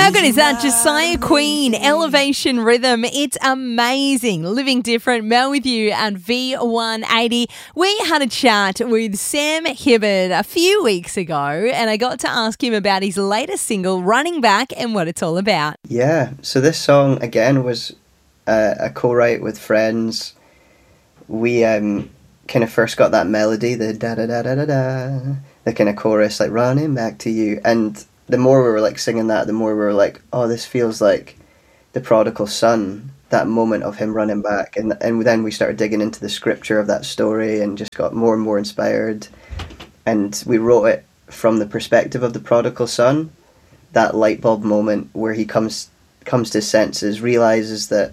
How good is that? Josiah Queen, Elevation Rhythm. It's amazing. Living Different, Mel with you at V180. We had a chat with Sam Hibbard a few weeks ago, and I got to ask him about his latest single, Running Back, and what it's all about. Yeah, so this song, again, was a co-write with friends. We kind of first got that melody, the da-da-da-da-da-da, the kind of chorus, like, running back to you, and the more we were like singing that, the more we were like, oh, this feels like the prodigal son, that moment of him running back. And then we started digging into the scripture of that story and just got more and more inspired. And we wrote it from the perspective of the prodigal son, that light bulb moment where he comes to his senses, realizes that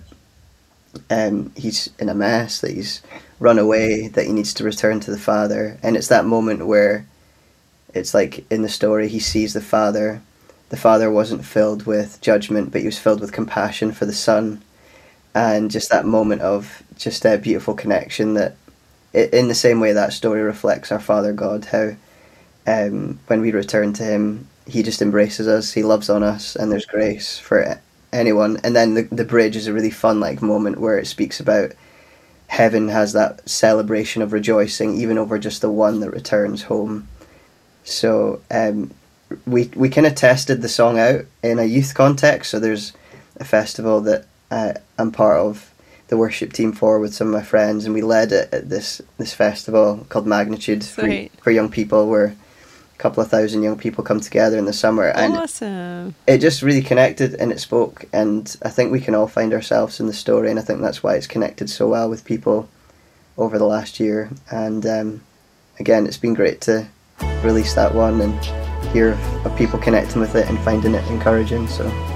he's in a mess, that he's run away, that he needs to return to the Father. And it's that moment where it's like in the story, he sees the Father. The Father wasn't filled with judgment, but he was filled with compassion for the Son. And just that moment of just a beautiful connection that, in the same way that story reflects our Father God, how when we return to him, he just embraces us, he loves on us, and there's grace for anyone. And then the bridge is a really fun like moment where it speaks about heaven has that celebration of rejoicing, even over just the one that returns home. So we kind of tested the song out in a youth context. So there's a festival that I'm part of the worship team for with some of my friends, and we led it at this festival called Magnitude for young people, where a couple of thousand young people come together in the summer. And awesome. It just really connected and it spoke, and I think we can all find ourselves in the story, and I think that's why it's connected so well with people over the last year. And again, it's been great to release that one and hear of people connecting with it and finding it encouraging. So